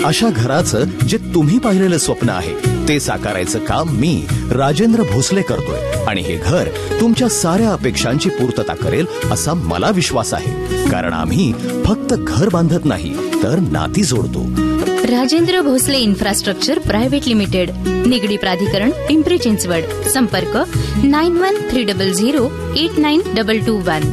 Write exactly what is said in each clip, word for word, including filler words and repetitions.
अशा घराचं जे तुम्ही पाहिलेलं स्वप्न आहे ते साकारायचं काम मी राजेंद्र भोसले करतोय आणि हे घर तुमच्या साऱ्या अपेक्षांची पूर्तता करेल असा मला विश्वास आहे. कारण आम्ही फक्त घर बांधत नाही तर नाती जोडतो. Rajendra Bhosale infrastructure private limited, Nigdi प्राधिकरण, पिंपरी चिंचवड. संपर्क nine one three double zero eight nine double two one.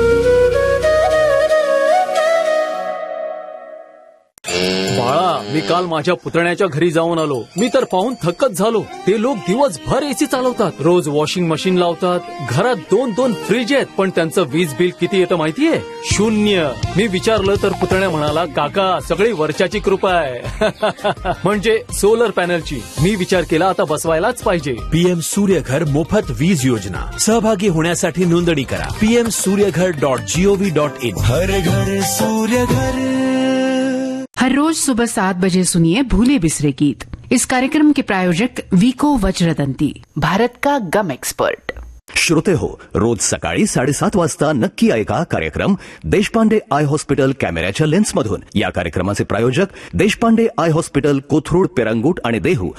मी काल माझ्या पुतण्याच्या घरी जाऊन आलो. मी तर पाहून थक्कच झालो. ते लोक दिवसभर एसी चालवतात, रोज वॉशिंग मशीन लावतात, घरात दोन दोन फ्रीज आहेत, पण त्यांचं वीज बिल किती येतं माहितीये? शून्य. मी विचारलं तर पुतण्या म्हणाला, काका सगळी वर्षाची कृपा आहे. म्हणजे सोलर पॅनलची. मी विचार केला आता बसवायलाच पाहिजे. पीएम सूर्यघर मोफत वीज योजना. सहभागी होण्यासाठी नोंदणी करा PM Surya Ghar dot G O V dot in. हर घर सूर्यघर. हर रोज सुबह सात बजे सुनिए भूले बिसरे गीत. इस कार्यक्रम के प्रायोजक वीको वज्रदंती, भारत का गम एक्सपर्ट. श्रोते हो, रोज सकाळी साडेसात वाजता नक्की ऐका कार्यक्रम देशपांडे आय हॉस्पिटल कॅमेऱ्याच्या लेन्समधून. या कार्यक्रमाचे प्रायोजक देशपांडे आय हॉस्पिटल, कोथरूड, पेरंगूट आणि देहू.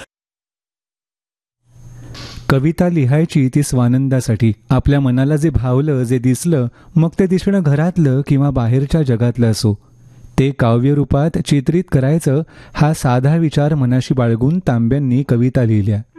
कविता लिहायची ती स्वानंदासाठी. आपल्या मनाला जे भावलं, जे दिसलं, मग ते दिसणं घरातलं किंवा बाहेरच्या जगातलं असो, ते काव्यरूपात चित्रित करायचं हा साधा विचार मनाशी बाळगून तांब्यांनी कविता लिहिल्या.